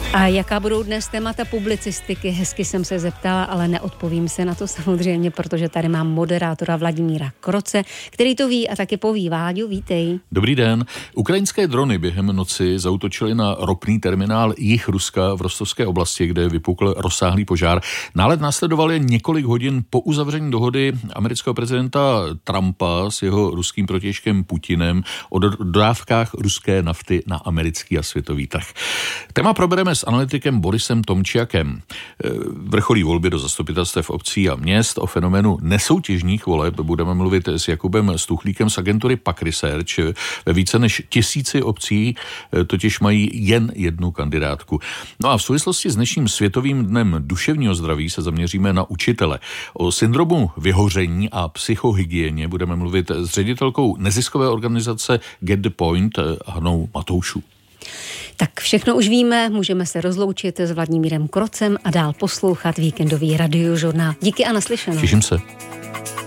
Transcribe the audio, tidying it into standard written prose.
A jaká budou dnes témata publicistiky? Hezky jsem se zeptala, ale neodpovím se na to samozřejmě, protože tady mám moderátora Vladimíra Kroce, který to ví a taky poví. Váďo, vítej. Dobrý den. Ukrajinské drony během noci zaútočily na ropný terminál jih Ruska v Rostovské oblasti, kde vypukl rozsáhlý požár. Nálet následoval jen několik hodin po uzavření dohody amerického prezidenta Trumpa s jeho ruským protějškem Putinem o dodávkách ruské nafty na americký a světový trh. Téma probereme s analytikem Borisem Tomčiakem. Vrcholí volby do zastupitelstev obcí a měst. O fenoménu nesoutěžních voleb budeme mluvit s Jakubem Stuchlíkem z agentury PAQ Research. Ve více než 1000 obcí totiž mají jen jednu kandidátku. No a v souvislosti s dnešním Světovým dnem duševního zdraví se zaměříme na učitele. O syndromu vyhoření a psychohygieně budeme mluvit s ředitelkou neziskové organizace Get the Point Hanou Matoušů. Tak všechno už víme, můžeme se rozloučit s Vladimírem Krocem a dál poslouchat víkendový radiožurnál. Díky a naslyšenou. Těším se.